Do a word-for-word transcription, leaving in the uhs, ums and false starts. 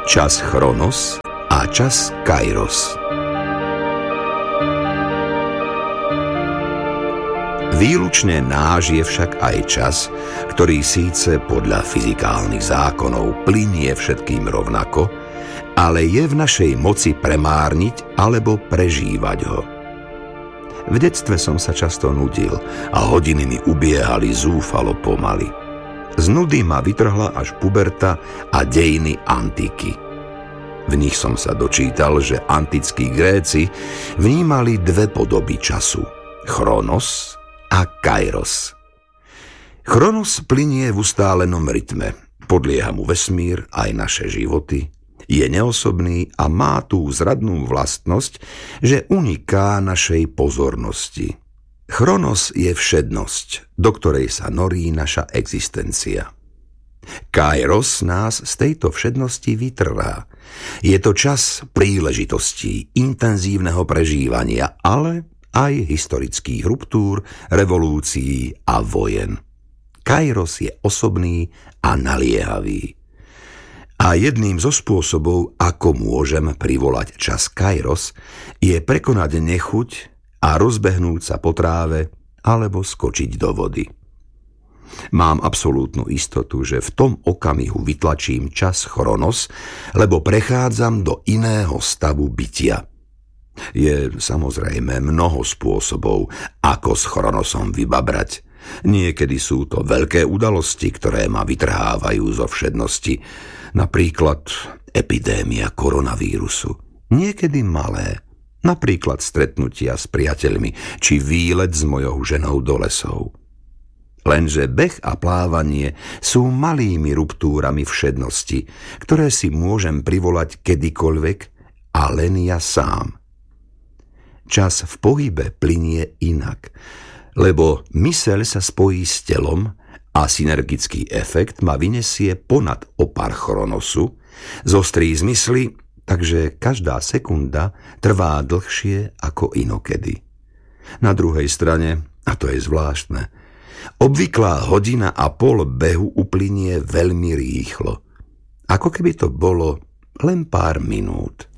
Čas Chronos a čas Kairos. Výlučne náš je však aj čas, ktorý síce podľa fyzikálnych zákonov plynie všetkým rovnako, ale je v našej moci premárniť alebo prežívať ho. V detstve som sa často nudil a hodiny mi ubiehali zúfalo pomaly. Z nudy ma vytrhla až puberta a dejiny antiky. V nich som sa dočítal, že antickí Gréci vnímali dve podoby času. Chronos a Kairos. Chronos plynie v ustálenom rytme. Podlieha mu vesmír aj naše životy. Je neosobný a má tú zradnú vlastnosť, že uniká našej pozornosti. Chronos je všednosť, do ktorej sa norí naša existencia. Kairos nás z tejto všednosti vytrvá. Je to čas príležitostí, intenzívneho prežívania, ale aj historických ruptúr, revolúcií a vojen. Kairos je osobný a naliehavý. A jedným zo spôsobov, ako môžem privolať čas Kairos, je prekonať nechuť a rozbehnúť sa po tráve alebo skočiť do vody. Mám absolútnu istotu, že v tom okamihu vytlačím čas Chronos, lebo prechádzam do iného stavu bytia. Je samozrejme mnoho spôsobov, ako s Chronosom vybabrať. Niekedy sú to veľké udalosti, ktoré ma vytrhávajú zo všednosti, napríklad epidémia koronavírusu. Niekedy malé, napríklad stretnutia s priateľmi či výlet s mojou ženou do lesov. Lenže beh a plávanie sú malými ruptúrami všednosti, ktoré si môžem privolať kedykoľvek a len ja sám. Čas v pohybe plynie inak, lebo myseľ sa spojí s telom a synergický efekt ma vyniesie ponad opar Chronosu, zostrí zmysly, takže každá sekunda trvá dlhšie ako inokedy. Na druhej strane, a to je zvláštne, obvyklá hodina a pol behu uplynie veľmi rýchlo, ako keby to bolo len pár minút.